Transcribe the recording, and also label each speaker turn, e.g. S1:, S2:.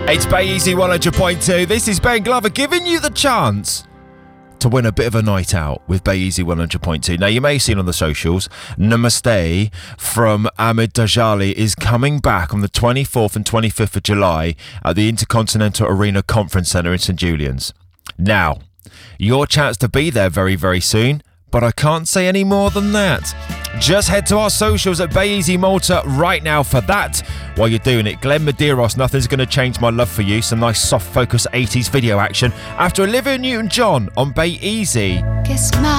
S1: It's Bay Easy 100.2. This is Ben Glover giving you the chance to win a bit of a night out with Bay Easy 100.2. Now, you may have seen on the socials, Namaste from Amit Dajali is coming back on the 24th and 25th of July at the Intercontinental Arena Conference Centre in St Julian's. Now, your chance to be there very, very soon, but I can't say any more than that. Just head to our socials at Bay Easy Malta right now for that. While you're doing it, Glenn Medeiros, Nothing's Gonna Change My Love For You, some nice soft focus 80s video action after Olivia Newton-John on Bay Easy.
S2: Kiss my